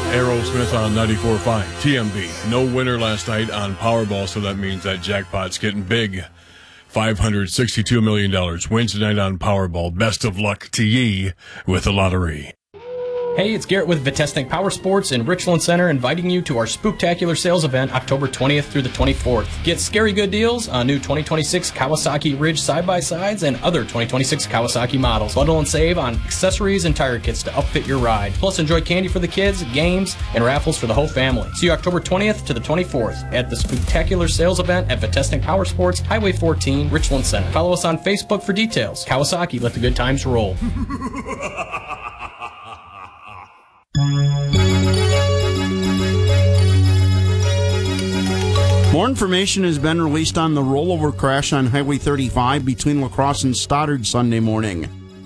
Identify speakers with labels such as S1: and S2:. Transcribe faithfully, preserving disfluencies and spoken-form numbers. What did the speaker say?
S1: Aerosmith on ninety-four point five. T M B. No winner last night on Powerball, so that means that jackpot's getting big. five hundred sixty-two million dollars. Wednesday night on Powerball. Best of luck to ye with the lottery.
S2: Hey, it's Garrett with Vitesnik Power Sports in Richland Center, inviting you to our Spooktacular sales event October twentieth through the twenty-fourth. Get scary good deals on new twenty twenty-six Kawasaki Ridge side-by-sides and other twenty twenty-six Kawasaki models. Bundle and save on accessories and tire kits to upfit your ride. Plus, enjoy candy for the kids, games, and raffles for the whole family. See you October twentieth to the twenty-fourth at the Spooktacular sales event at Vitesnik Power Sports, Highway fourteen, Richland Center. Follow us on Facebook for details. Kawasaki, let the good times roll.
S3: More information has been released on the rollover crash on Highway thirty-five between La Crosse and Stoddard Sunday morning.